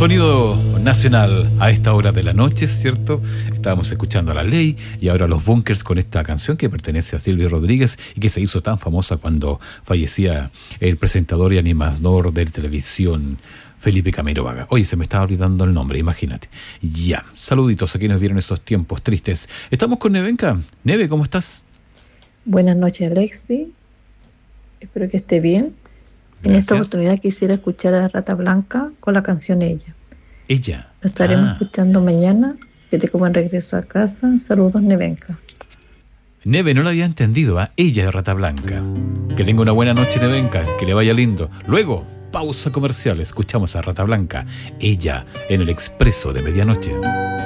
Sonido nacional a esta hora de la noche, ¿cierto? Estábamos escuchando a La Ley y ahora Los Bunkers con esta canción que pertenece a Silvio Rodríguez y que se hizo tan famosa cuando fallecía el presentador y animador de televisión Felipe Camiroaga. Oye, se me estaba olvidando el nombre, imagínate. Ya, saluditos a quienes vieron esos tiempos tristes. Estamos con Nevenka. Neve, ¿cómo estás? Buenas noches, Alexi. Espero que esté bien. En esta oportunidad quisiera escuchar a Rata Blanca con la canción Ella. Ella. Lo estaremos escuchando mañana. Que te coman regreso a casa. Saludos, Nevenka. Neve, no lo había entendido, ¿eh? Ella de Rata Blanca. Que tenga una buena noche, Nevenka. Que le vaya lindo. Luego, pausa comercial. Escuchamos a Rata Blanca. Ella en el Expreso de Medianoche.